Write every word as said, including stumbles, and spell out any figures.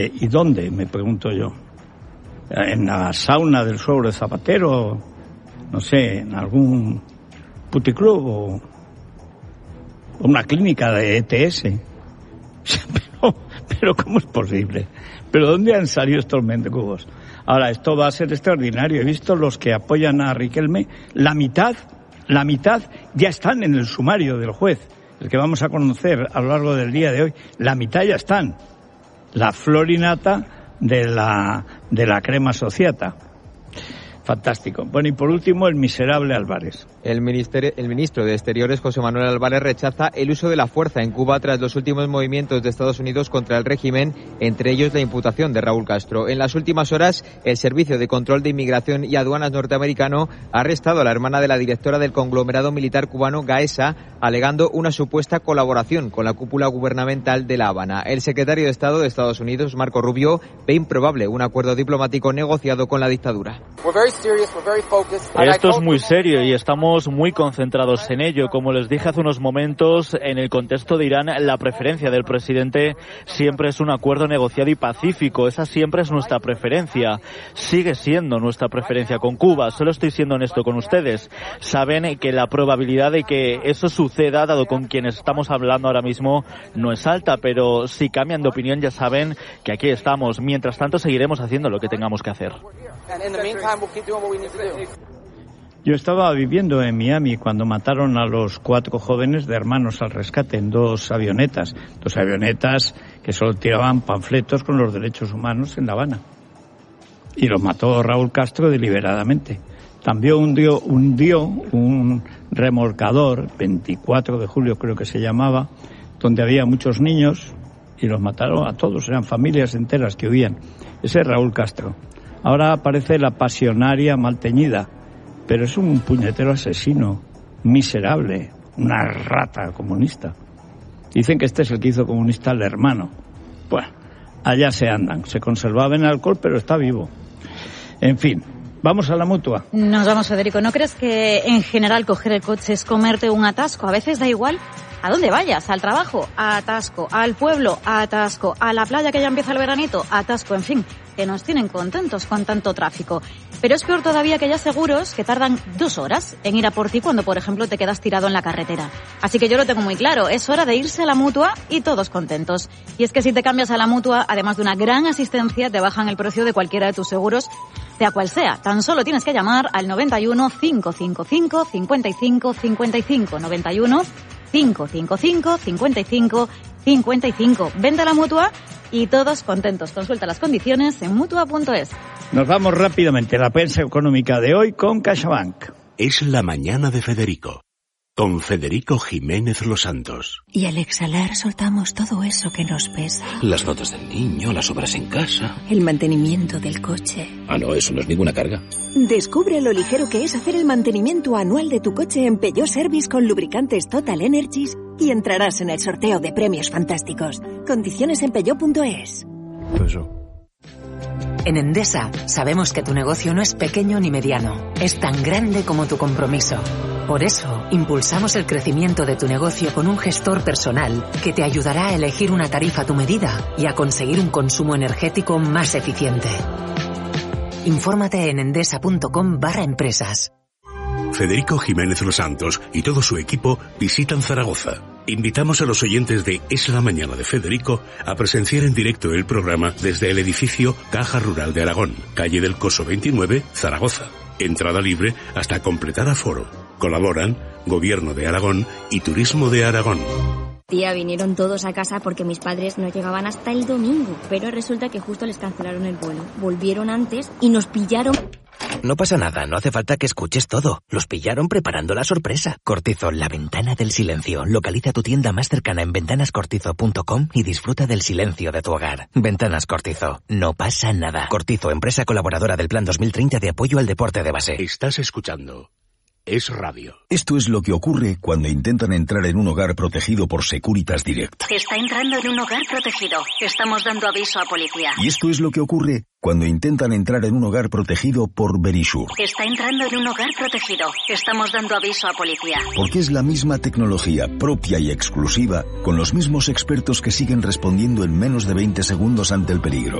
¿Y dónde? Me pregunto yo. ¿En la sauna del suegro de Zapatero? No sé, en algún puticlub o una clínica de E T S. Pero, pero ¿cómo es posible? ¿Pero dónde han salido estos mendrugos? Ahora, esto va a ser extraordinario. He visto los que apoyan a Riquelme, la mitad, la mitad ya están en el sumario del juez, el que vamos a conocer a lo largo del día de hoy. La mitad ya están. La florinata de la, de la crema sociata. Fantástico. Bueno, y por último, el miserable Álvarez. El, ministerio, el ministro de Exteriores, José Manuel Álvarez, rechaza el uso de la fuerza en Cuba tras los últimos movimientos de Estados Unidos contra el régimen, entre ellos la imputación de Raúl Castro. En las últimas horas, el Servicio de Control de Inmigración y Aduanas norteamericano ha arrestado a la hermana de la directora del conglomerado militar cubano Gaesa, alegando una supuesta colaboración con la cúpula gubernamental de La Habana. El secretario de Estado de Estados Unidos, Marco Rubio, ve improbable un acuerdo diplomático negociado con la dictadura. Esto es muy serio y estamos muy concentrados en ello. Como les dije hace unos momentos, en el contexto de Irán, la preferencia del presidente siempre es un acuerdo negociado y pacífico. Esa siempre es nuestra preferencia. Sigue siendo nuestra preferencia con Cuba. Solo estoy siendo honesto con ustedes. Saben que la probabilidad de que eso suceda, dado con quienes estamos hablando ahora mismo, no es alta, pero si cambian de opinión ya saben que aquí estamos. Mientras tanto, seguiremos haciendo lo que tengamos que hacer. Yo estaba viviendo en Miami cuando mataron a los cuatro jóvenes de Hermanos al Rescate en dos avionetas, dos avionetas que solo tiraban panfletos con los derechos humanos en La Habana. Y los mató Raúl Castro deliberadamente. También hundió, hundió un remolcador, veinticuatro de julio creo que se llamaba, donde había muchos niños y los mataron a todos, eran familias enteras que huían. Ese es Raúl Castro. Ahora aparece la pasionaria mal teñida, pero es un puñetero asesino, miserable, una rata comunista. Dicen que este es el que hizo comunista al hermano. Bueno, allá se andan. Se conservaba en alcohol, pero está vivo. En fin, vamos a la Mutua. Nos vamos, Federico. ¿No crees que en general coger el coche es comerte un atasco? A veces da igual a dónde vayas, al trabajo, a atasco, al pueblo, a atasco, a la playa que ya empieza el veranito, a atasco, en fin, que nos tienen contentos con tanto tráfico. Pero es peor todavía que haya seguros que tardan dos horas en ir a por ti cuando, por ejemplo, te quedas tirado en la carretera. Así que yo lo tengo muy claro, es hora de irse a la Mutua y todos contentos. Y es que si te cambias a la Mutua, además de una gran asistencia, te bajan el precio de cualquiera de tus seguros, sea cual sea. Tan solo tienes que llamar al noventa y uno, cinco cinco cinco, cincuenta y cinco cincuenta y cinco, noventa y uno, cinco cinco cinco, cincuenta y cinco cincuenta y cinco. Vente a la Mutua y todos contentos. Consulta las condiciones en mutua punto es. Nos vamos rápidamente a la prensa económica de hoy con CaixaBank. Es la mañana de Federico, con Federico Jiménez Los Santos. Y al exhalar soltamos todo eso que nos pesa. Las fotos del niño, las obras en casa. El mantenimiento del coche. Ah, no, eso no es ninguna carga. Descubre lo ligero que es hacer el mantenimiento anual de tu coche en Peugeot Service con lubricantes Total Energies y entrarás en el sorteo de premios fantásticos. Condiciones en peugeot punto es. Eso. En Endesa sabemos que tu negocio no es pequeño ni mediano, es tan grande como tu compromiso. Por eso, impulsamos el crecimiento de tu negocio con un gestor personal que te ayudará a elegir una tarifa a tu medida y a conseguir un consumo energético más eficiente. Infórmate en endesa punto com barra empresas. Federico Jiménez Los Santos y todo su equipo visitan Zaragoza. Invitamos a los oyentes de Es la Mañana de Federico a presenciar en directo el programa desde el edificio Caja Rural de Aragón, calle del Coso veintinueve, Zaragoza. Entrada libre hasta completar aforo. Colaboran Gobierno de Aragón y Turismo de Aragón. Tía, vinieron todos a casa porque mis padres no llegaban hasta el domingo, pero resulta que justo les cancelaron el vuelo. Volvieron antes y nos pillaron. No pasa nada, no hace falta que escuches todo. Los pillaron preparando la sorpresa. Cortizo, la ventana del silencio. Localiza tu tienda más cercana en ventanas cortizo punto com y disfruta del silencio de tu hogar. Ventanas Cortizo, no pasa nada. Cortizo, empresa colaboradora del Plan dos mil treinta de apoyo al deporte de base. Estás escuchando es radio. Esto es lo que ocurre cuando intentan entrar en un hogar protegido por Securitas Direct. Está entrando en un hogar protegido. Estamos dando aviso a policía. Y esto es lo que ocurre cuando intentan entrar en un hogar protegido por Verisure. Está entrando en un hogar protegido. Estamos dando aviso a policía. Porque es la misma tecnología propia y exclusiva, con los mismos expertos que siguen respondiendo en menos de veinte segundos ante el peligro.